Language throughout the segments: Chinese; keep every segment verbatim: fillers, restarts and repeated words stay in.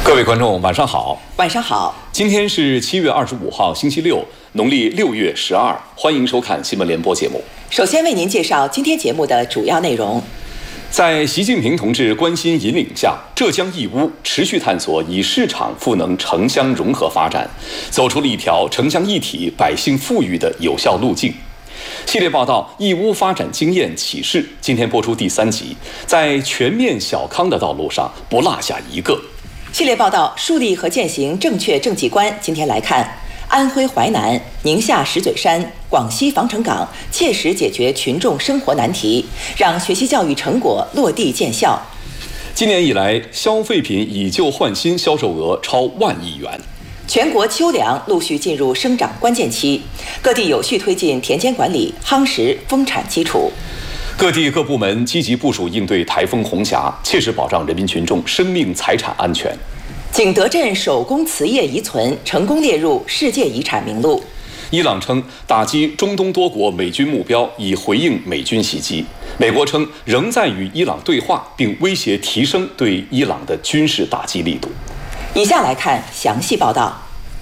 各位观众，晚上好。 晚上好。 今天是七月二十五号，星期六，农历六月十二。欢迎收看新闻联播节目。 首先为您介绍今天节目的主要内容。 在习近平同志关心引领下，浙江义乌持续探索以市场赋能城乡融合发展，走出了一条城乡一体、百姓富裕的有效路径。系列报道《义乌发展经验启示》今天播出第三集，在全面小康的道路上不落下一个。 系列报道树立和践行正确政绩观，今天来看安徽淮南、宁夏石嘴山、广西防城港切实解决群众生活难题，让学习教育成果落地见效。 今年以来，消费品以旧换新销售额超万亿元。 全国秋粮陆续进入生长关键期，各地有序推进田间管理，夯实丰产基础。 各地各部门积极部署应对台风红霞，切实保障人民群众生命财产安全。 景德镇手工瓷业遗存成功列入世界遗产名录。 伊朗称打击中东多国美军目标，以回应美军袭击。美国称仍在与伊朗对话，并威胁提升对伊朗的军事打击力度。 以下来看详细报道。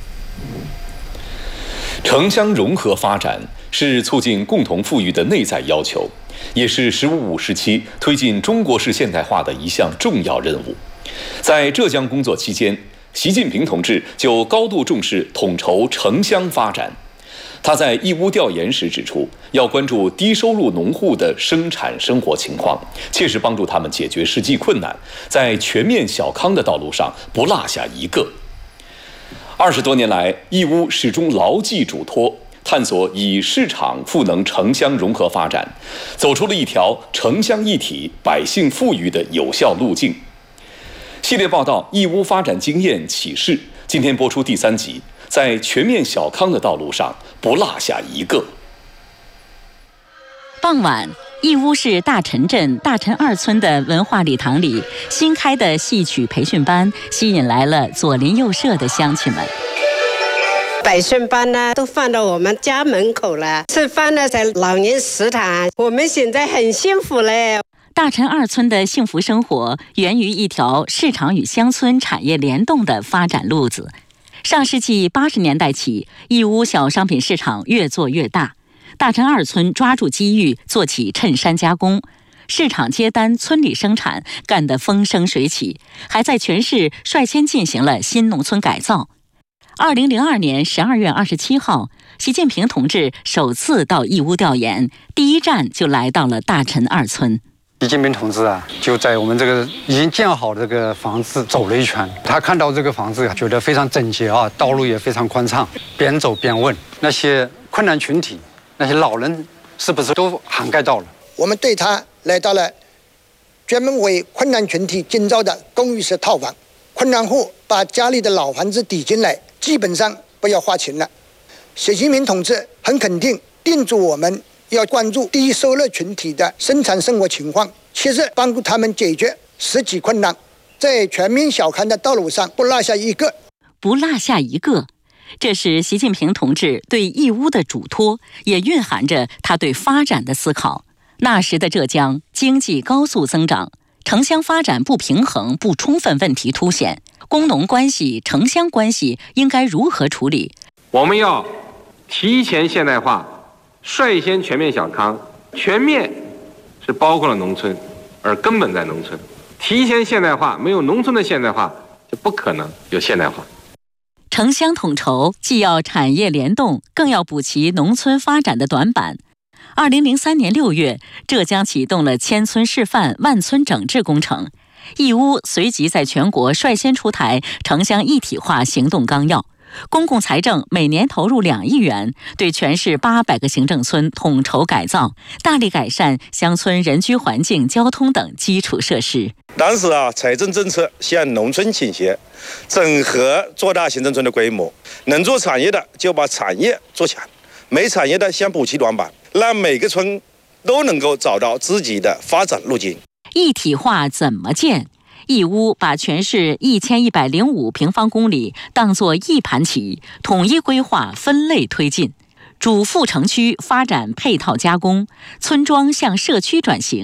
城乡融合发展是促进共同富裕的内在要求，也是“十五五”时期推进中国式现代化的一项重要任务。在浙江工作期间，习近平同志就高度重视统筹城乡发展。他在义乌调研时指出，要关注低收入农户的生产生活情况，切实帮助他们解决实际困难，在全面小康的道路上不落下一个。二十多年来，义乌始终牢记嘱托，探索以市场赋能城乡融合发展，走出了一条城乡一体、百姓富裕的有效路径。系列报道《义乌发展经验启示》今天播出第三集，在全面小康的道路上不落下一个。 傍晚，义乌市大陈镇大陈二村的文化礼堂里，新开的戏曲培训班吸引来了左邻右舍的乡亲们。 培训班呢，都放到我们家门口了，吃饭呢在老年食堂，我们现在很幸福嘞。 大陈二村的幸福生活源于一条市场与乡村产业联动的发展路子。上世纪八十年代起，义乌小商品市场越做越大，大陈二村抓住机遇，做起衬衫加工，市场接单，村里生产，干得风生水起，还在全市率先进行了新农村改造。二零零二年十二月二十七号，习近平同志首次到义乌调研，第一站就来到了大陈二村。 习近平同志啊，就在我们这个已经建好的这个房子走了一圈，他看到这个房子，觉得非常整洁啊，道路也非常宽敞。边走边问那些困难群体，那些老人是不是都涵盖到了？ 我们对他来到了专门为困难群体建造的公寓式套房，困难户把家里的老房子抵进来，基本上不要花钱了。习近平同志很肯定叮嘱我们要关注低收入群体的生产生活情况，切实帮助他们解决实际困难，在全面小康的道路上不落下一个。 不落下一个，这是习近平同志对义乌的嘱托，也蕴含着他对发展的思考。那时的浙江经济高速增长，城乡发展不平衡不充分问题凸显，工农关系、城乡关系应该如何处理？ 我们要提前现代化，率先全面小康。全面是包括了农村，而根本在农村。提前现代化，没有农村的现代化，就不可能有现代化。 城乡统筹既要产业联动，更要补齐农村发展的短板。二零零三年六月，浙江启动了千村示范、万村整治工程，义乌随即在全国率先出台城乡一体化行动纲要。公共财政每年投入两亿元，对全市八百个行政村统筹改造，大力改善乡村人居环境、交通等基础设施。 当时啊，财政政策向农村倾斜，整合做大行政村的规模，能做产业的就把产业做强，没产业的先补齐短板，让每个村都能够找到自己的发展路径。 一体化怎么建？义乌把全市一千一百零五平方公里当作一盘棋，统一规划、分类推进。主副城区发展配套加工，村庄向社区转型，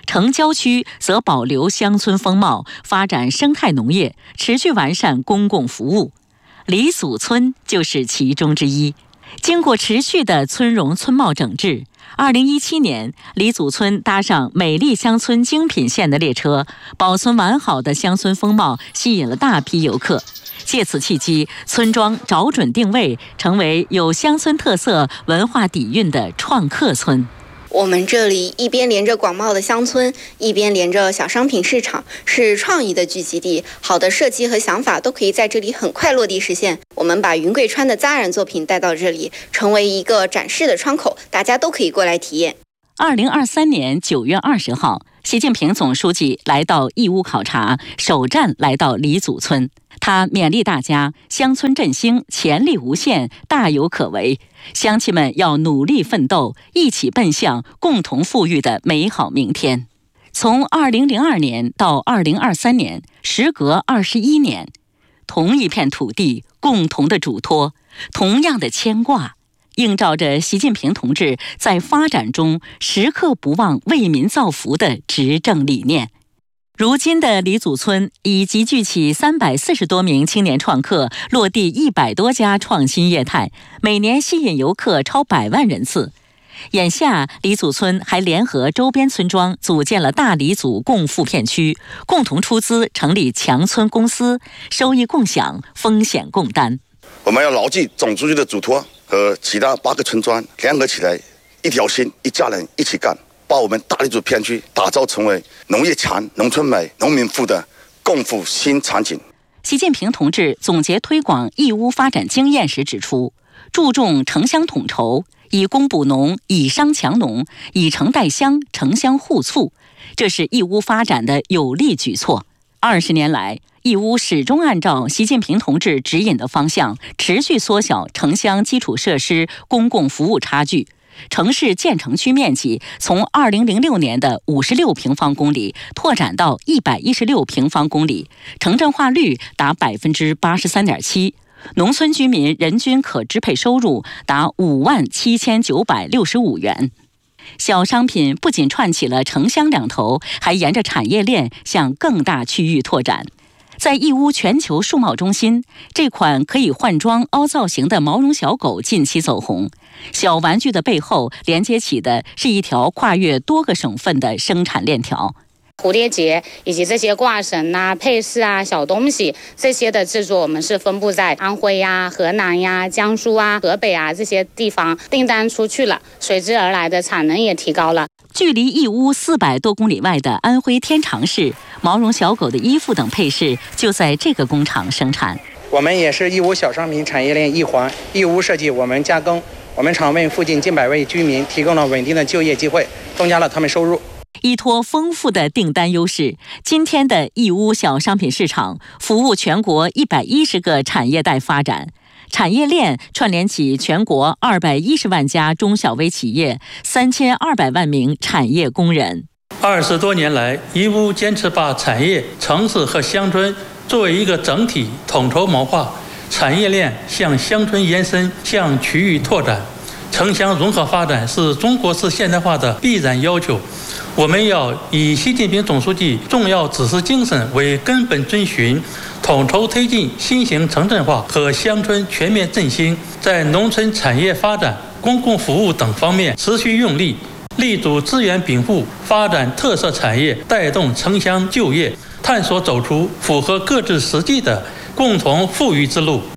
城郊区则保留乡村风貌，发展生态农业，持续完善公共服务。李祖村就是其中之一。经过持续的村容村貌整治，二零一七年，李祖村搭上美丽乡村精品线的列车，保存完好的乡村风貌吸引了大批游客。借此契机，村庄找准定位，成为有乡村特色、文化底蕴的创客村。 我们这里一边连着广袤的乡村，一边连着小商品市场，是创意的聚集地。好的设计和想法都可以在这里很快落地实现。我们把云贵川的扎染作品带到这里，成为一个展示的窗口，大家都可以过来体验。 二零二三年九月二十号，习近平总书记来到义乌考察，首站来到李祖村。他勉励大家，乡村振兴潜力无限，大有可为。乡亲们要努力奋斗，一起奔向共同富裕的美好明天。从二零零二年到二零二三年，时隔二十一年，同一片土地，共同的嘱托，同样的牵挂，映照着习近平同志在发展中时刻不忘为民造福的执政理念。如今的李祖村已集聚起三百四十多名青年创客，落地一百多家创新业态，每年吸引游客超百万人次。眼下，李祖村还联合周边村庄组建了大李祖共富片区，共同出资成立强村公司，收益共享，风险共担。 我们要牢记总书记的嘱托，和其他八个村庄联合起来，一条心，一家人，一起干。把我们大李祖片区打造成为农业强、农村美、农民富的共富新场景。 习近平同志总结推广义乌发展经验时指出，注重城乡统筹，以工补农，以商强农，以城带乡，城乡互促，这是义乌发展的有力举措。二十年来，义乌始终按照习近平同志指引的方向，持续缩小城乡基础设施公共服务差距。城市建成区面积从二零零六年的五十六平方公里拓展到一百一十六平方公里，城镇化率达百分之八十三点七，农村居民人均可支配收入达五万七千九百六十五元。小商品不仅串起了城乡两头，还沿着产业链向更大区域拓展。在义乌全球数贸中心，这款可以换装凹造型的毛绒小狗近期走红。小玩具的背后连接起的是一条跨越多个省份的生产链条。 蝴蝶结以及这些挂绳啊、配饰啊、小东西这些的制作，我们是分布在安徽呀、河南呀、江苏啊、河北啊这些地方，订单出去了，随之而来的产能也提高了。 距离义乌四百多公里外的安徽天长市，毛绒小狗的衣服等配饰就在这个工厂生产。 我们也是义乌小商品产业链一环，义乌设计，我们加工。我们厂为附近近百位居民提供了稳定的就业机会，增加了他们收入。 依托丰富的订单优势，今天的义乌小商品市场服务全国一百一十个产业带发展，产业链串联起全国二百一十万家中小微企业，三千二百万名产业工人。 二十多年来，义乌坚持把产业、城市和乡村作为一个整体统筹谋划，产业链向乡村延伸，向区域拓展。城乡融合发展是中国式现代化的必然要求。我们要以习近平总书记重要指示精神为根本遵循，统筹推进新型城镇化和乡村全面振兴，在农村产业发展、公共服务等方面持续用力，立足资源禀赋，发展特色产业，带动城乡就业，探索走出符合各自实际的共同富裕之路。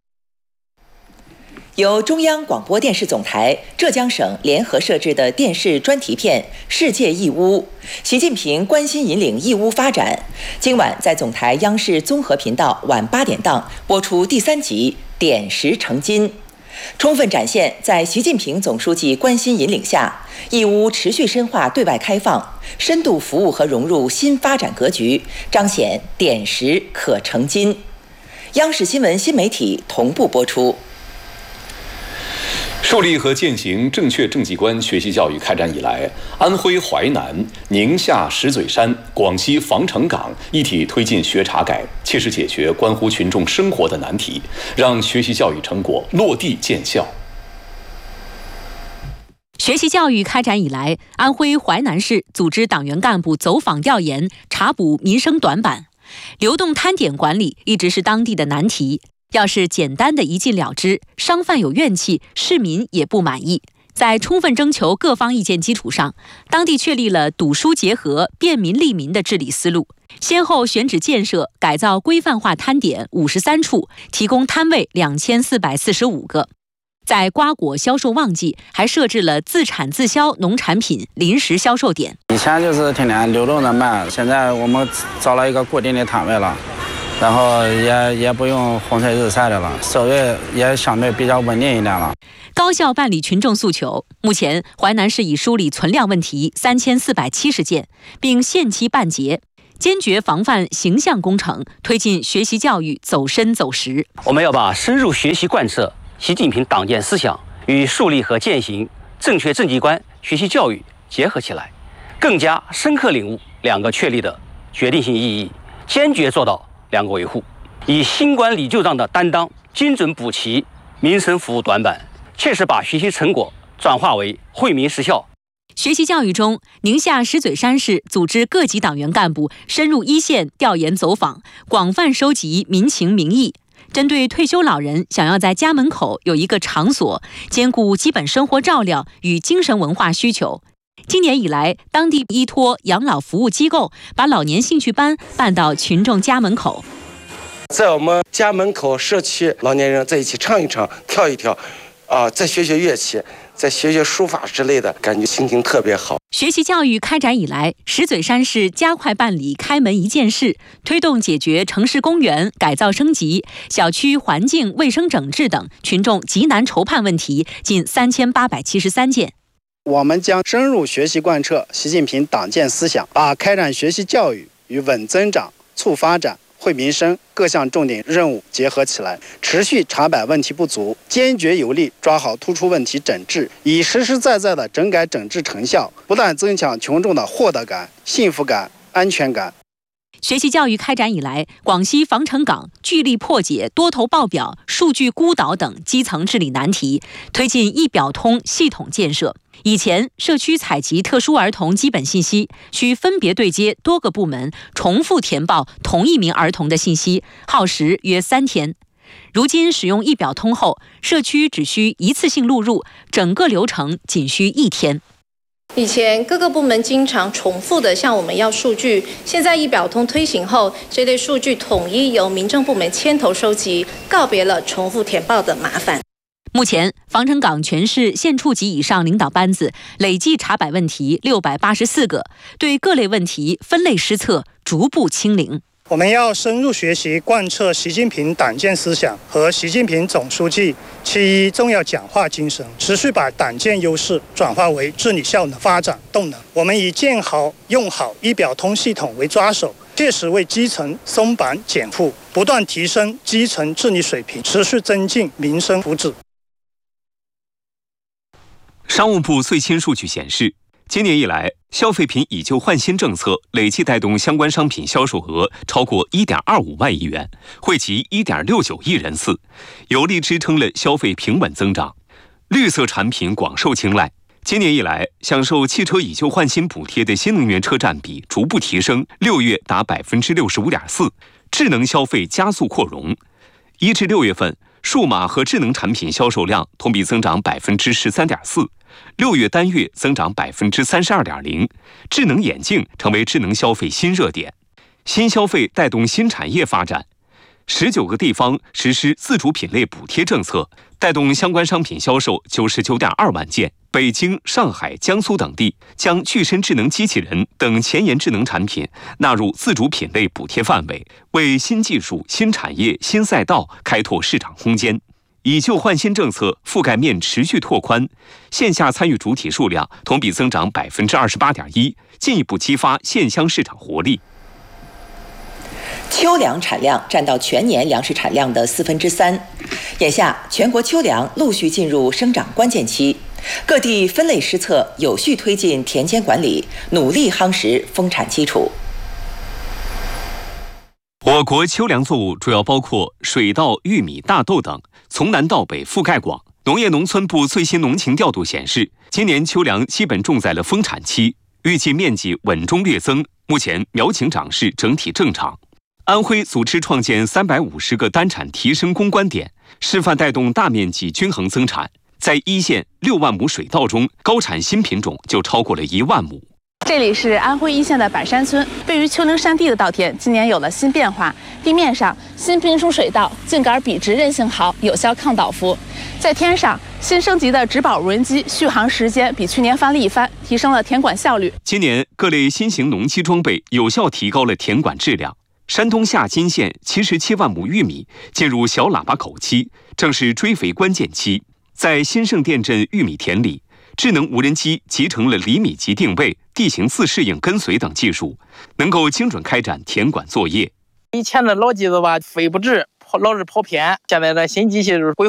由中央广播电视总台、浙江省联合设置的电视专题片《世界义乌》，习近平关心引领义乌发展，今晚在总台央视综合频道晚八点档播出第三集《点石成金》，充分展现在习近平总书记关心引领下，义乌持续深化对外开放，深度服务和融入新发展格局，彰显点石可成金。央视新闻新媒体同步播出。 树立和践行正确政绩观学习教育开展以来，安徽淮南、宁夏石嘴山、广西防城港一体推进学查改，切实解决关乎群众生活的难题，让学习教育成果落地见效。 学习教育开展以来，安徽淮南市组织党员干部走访调研，查补民生短板。流动摊点管理一直是当地的难题，要是简单的一禁了之，商贩有怨气，市民也不满意。在充分征求各方意见基础上，当地确立了堵疏结合、便民利民的治理思路，先后选址建设、改造规范化摊点五十三处，提供摊位两千四百四十五个。在瓜果销售旺季，还设置了自产自销农产品临时销售点。 以前就是天天流动的卖，现在我们找了一个固定的摊位了，然后也也不用风吹日晒的了，收益也相对比较稳定一点了。 高效办理群众诉求。目前，淮南市已梳理存量问题三千四百七十件，并限期办结，坚决防范形象工程，推进学习教育走深走实。 我们要把深入学习贯彻习近平党建思想与树立和践行正确政绩观学习教育结合起来，更加深刻领悟两个确立的决定性意义，坚决做到两个维护，以新管理旧账的担当，精准补齐民生服务短板，切实把学习成果转化为惠民实效。 学习教育中，宁夏石嘴山市组织各级党员干部深入一线调研走访，广泛收集民情民意。针对退休老人想要在家门口有一个场所，兼顾基本生活照料与精神文化需求，今年以来，当地依托养老服务机构，把老年兴趣班办到群众家门口。 在我们家门口社区，老年人在一起唱一唱、跳一跳，啊、呃，再学学乐器，再学学书法之类的，感觉心情特别好。 学习教育开展以来，石嘴山市加快办理开门一件事，推动解决城市公园改造升级、小区环境卫生整治等群众急难愁盼问题近三千八百七十三件。 我们将深入学习贯彻习近平党建思想，把开展学习教育与稳增长、促发展、惠民生各项重点任务结合起来，持续查摆问题不足，坚决有力抓好突出问题整治，以实实在在的整改整治成效，不断增强群众的获得感、幸福感、安全感。 学习教育开展以来，广西防城港聚力破解多头报表、数据孤岛等基层治理难题，推进一表通系统建设。以前，社区采集特殊儿童基本信息需分别对接多个部门，重复填报同一名儿童的信息，耗时约三天。如今使用一表通后，社区只需一次性录入，整个流程仅需一天。 以前各个部门经常重复的向我们要数据，现在一表通推行后，这类数据统一由民政部门牵头收集，告别了重复填报的麻烦。 目前，防城港全市县处级以上领导班子累计查摆问题六百八十四个，对各类问题分类施策，逐步清零。 我们要深入学习贯彻习近平党建思想和习近平总书记七一重要讲话精神，持续把党建优势转化为治理效能、发展动能。我们以建好、用好一表通系统为抓手，切实为基层松绑减负，不断提升基层治理水平，持续增进民生福祉。 商务部最新数据显示，今年以来，消费品以旧换新政策累计带动相关商品销售额超过 一点二五万亿元，惠及 一点六九亿人次，有力支撑了消费平稳增长。绿色产品广受青睐，今年以来，享受汽车以旧换新补贴的新能源车占比逐步提升，六月达 百分之六十五点四， 智能消费加速扩容。一至六月份，数码和智能产品销售量同比增长 百分之十三点四，六月单月增长 百分之三十二点零， 智能眼镜成为智能消费新热点。新消费带动新产业发展，十九个地方实施自主品类补贴政策，带动相关商品销售 九十九点二万件。北京、上海、江苏等地将具身智能机器人等前沿智能产品纳入自主品类补贴范围，为新技术、新产业、新赛道开拓市场空间。以旧换新政策覆盖面持续拓宽，线下参与主体数量同比增长 百分之二十八点一， 进一步激发线乡市场活力。 秋粮产量占到全年粮食产量的四分之三，眼下全国秋粮陆续进入生长关键期，各地分类施策，有序推进田间管理，努力夯实丰产基础。 我国秋粮作物主要包括水稻、玉米、大豆等，从南到北覆盖广。 农业农村部最新农情调度显示，今年秋粮基本种在了丰产期，预计面积稳中略增，目前苗情长势整体正常。安徽组织创建三百五十个单产提升攻关点，示范带动大面积均衡增产。在一线六万亩水稻中，高产新品种就超过了一万亩。 这里是安徽一线的百山村，位于丘陵山地的稻田今年有了新变化。地面上新品种水稻茎杆笔直，韧性好，有效抗倒伏。在天上，新升级的植保无人机续航时间比去年翻了一番，提升了填管效率。 今年各类新型农机装备有效提高了填管质量。山东夏金县七十七万亩玉米进入小喇叭口期，正是追肥关键期。在新盛店镇玉米田里，智能无人机集成了厘米级定位、地形自适应跟随等技术，能够精准开展填管作业。 以前的老机子吧，飞不直，老是跑偏。现在的新机器就是规